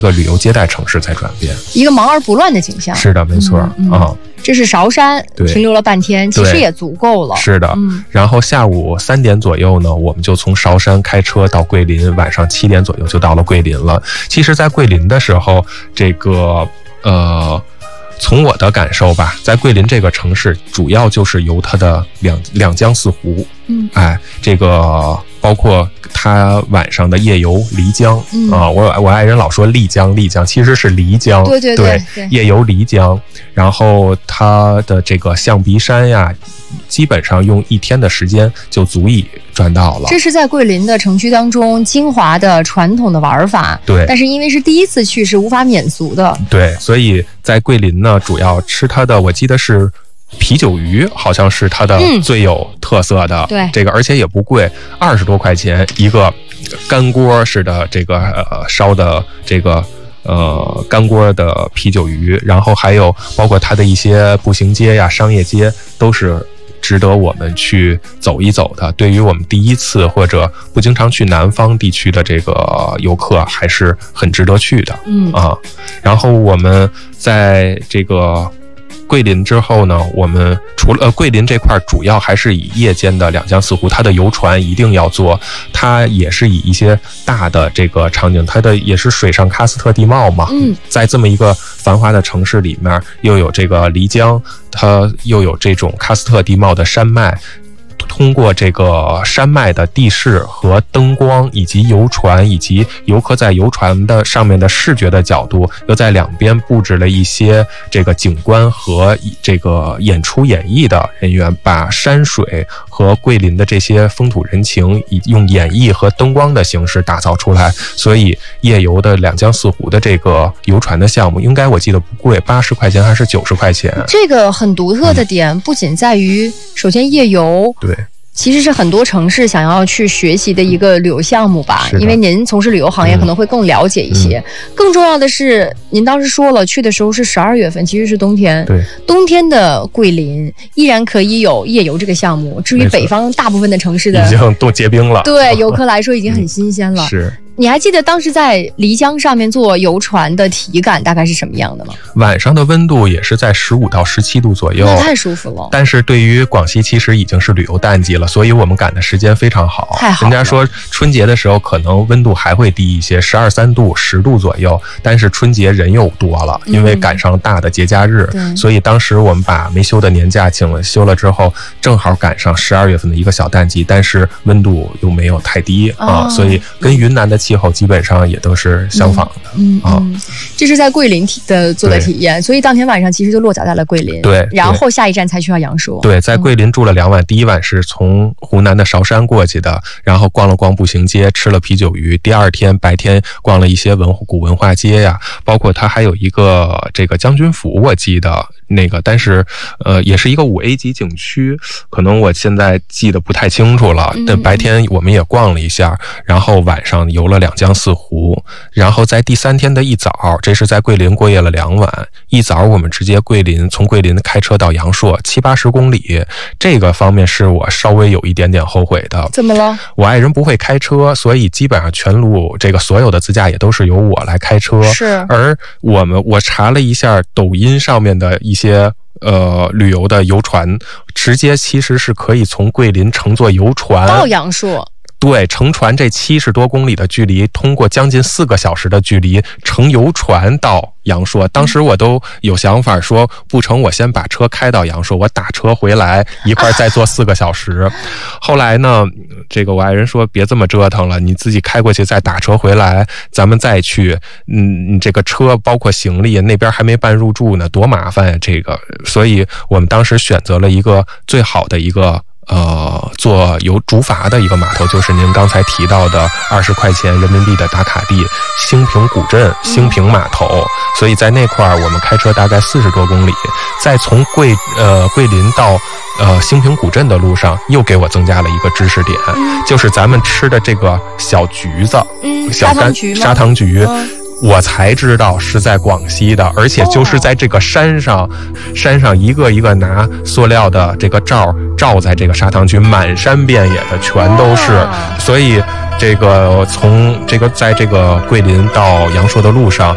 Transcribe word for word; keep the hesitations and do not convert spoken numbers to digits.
个旅游接待城市在转变， 一个忙而不乱的景象。 是的，没错啊、嗯嗯。 这是韶山，停留了半天，其实也足够了。 是的、嗯，然后下午三点左右呢，我们就从韶山开车到桂林，晚上七点左右就到了桂林了。其实，在桂林的时候，这个呃。从我的感受吧，在桂林这个城市，主要就是由它的两两江四湖，嗯，哎，这个包括它晚上的夜游漓江，嗯啊，我我爱人老说丽江丽江，其实是漓江， 对对 对, 对，夜游漓江，然后它的这个象鼻山呀，基本上用一天的时间就足以赚到了。 这是在桂林的城区当中精华的传统的玩法， 对， 但是因为是第一次去，是无法免俗的， 对，所以在桂林呢，主要吃它的，我记得是啤酒鱼，好像是它的最有特色的，嗯、 对， 这个而且也不贵，二十多块钱一个干锅似的这个呃烧的这个。呃，干锅的啤酒鱼，然后还有包括它的一些步行街呀、商业街，都是值得我们去走一走的。对于我们第一次或者不经常去南方地区的这个游客，还是很值得去的。嗯啊，然后我们在这个桂林之后呢，我们除了、呃、桂林这块主要还是以夜间的两江四湖，它的游船一定要坐，它也是以一些大的这个场景，它的也是水上喀斯特地貌嘛。嗯，在这么一个繁华的城市里面，又有这个漓江，它又有这种喀斯特地貌的山脉。通过这个山脉的地势和灯光，以及游船，以及游客在游船的上面的视觉的角度，又在两边布置了一些这个景观和这个演出演绎的人员，把山水和桂林的这些风土人情以用演绎和灯光的形式打造出来。所以夜游的两江四湖的这个游船的项目，应该我记得不贵，八十块钱还是九十块钱。 这个很独特的点，不仅在于首先夜游， 对。 其实是很多城市想要去学习的一个旅游项目吧，因为您从事旅游行业可能会更了解一些、嗯、更重要的是您当时说了去的时候是十二月份，其实是冬天， 对， 冬天的桂林依然可以有夜游这个项目，至于北方大部分的城市的已经都结冰了， 对游客来说已经很新鲜了、 嗯、是。 你还记得当时在漓江上面坐游船的体感大概是什么样的吗？ 晚上的温度也是在十五到十七度左右， 那太舒服了。 但是对于广西其实已经是旅游淡季了，所以我们赶的时间非常好。 太好了。 人家说春节的时候可能温度还会低一些，十二三度、十度左右，但是春节人又多了，因为赶上大的节假日、嗯，所以当时我们把没休的年假请了，休了之后正好赶上十二月份的一个小淡季，但是温度又没有太低、哦、啊，所以跟云南的气候基本上也都是相仿的。 嗯嗯、啊，这是在桂林的做的体验，所以当天晚上其实就落脚在了桂林。 对， 然后下一站才去到阳朔。 对，在桂林住了两晚、嗯，第一晚是从湖南的韶山过去的，然后逛了逛步行街，吃了啤酒鱼。第二天白天逛了一些文古文化街呀，包括它还有一个这个将军府，我记得那个，但是呃也是一个五 A 级景区，可能我现在记得不太清楚了。但白天我们也逛了一下，然后晚上游了两江四湖，然后在第三天的一早，这是在桂林过夜了两晚，一早我们直接桂林从桂林开车到阳朔七八十公里，这个方面是我稍微有一点点后悔的。 怎么了？ 我爱人不会开车，所以基本上全路这个所有的自驾也都是由我来开车。 是， 而我们我查了一下抖音上面的一些呃旅游的游船，直接其实是可以从桂林乘坐游船到阳朔。 对，乘船这七十多公里的距离，通过将近四个小时的距离乘游船到阳朔。当时我都有想法说，不成，我先把车开到阳朔，我打车回来一块再坐四个小时。后来呢，这个我爱人说别这么折腾了，你自己开过去再打车回来，咱们再去。嗯，这个车包括行李那边还没办入住呢，多麻烦呀！这个，所以我们当时选择了一个最好的一个。呃，做有竹筏的一个码头，就是您刚才提到的二十块钱人民币的打卡地兴平古镇兴平码头，所以在那块儿我们开车大概四十多公里，再从桂呃桂林到呃兴平古镇的路上，又给我增加了一个知识点，嗯、就是咱们吃的这个小橘子， 嗯， 小干砂糖橘。嗯，我才知道是在广西的，而且就是在这个山上，山上一个一个拿塑料的这个罩罩在这个砂糖橘，满山遍野的全都是。所以这个从这个在这个桂林到阳朔的路上，